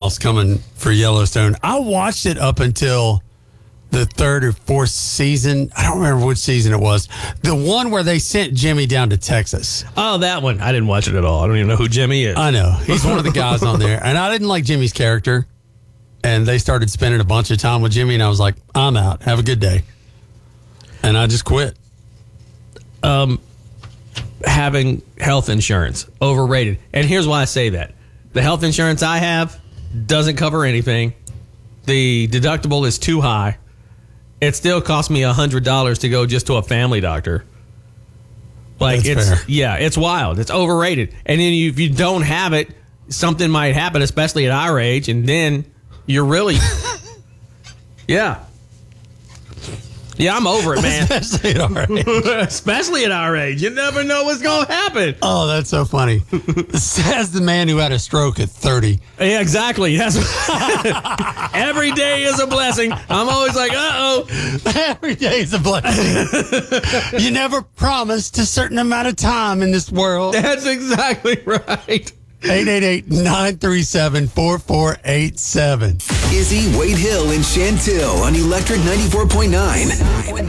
else coming for Yellowstone. I watched it up until the third or fourth season. I don't remember which season it was. The one where they sent Jimmy down to Texas. Oh, that one. I didn't watch it at all. I don't even know who Jimmy is. I know. He's one of the guys on there. And I didn't like Jimmy's character. And they started spending a bunch of time with Jimmy, and I was like, I'm out. Have a good day. And I just quit. Having health insurance, overrated. And here's why I say that. The health insurance I have doesn't cover anything. The deductible is too high. It still costs me $100 to go just to a family doctor. Like, That's fair. Yeah, it's wild. It's overrated. And then if you don't have it, something might happen, especially at our age, and then you're really... Yeah. Yeah, I'm over it, man. Especially at our age. Especially at our age. You never know what's going to happen. Oh, that's so funny. Says the man who had a stroke at 30. Yeah, exactly. That's every day is a blessing. I'm always like, uh-oh. Every day is a blessing. You never promised a certain amount of time in this world. That's exactly right. 888-937-4487. Izzy, Wade Hill, and Chantil on Electric 94.9.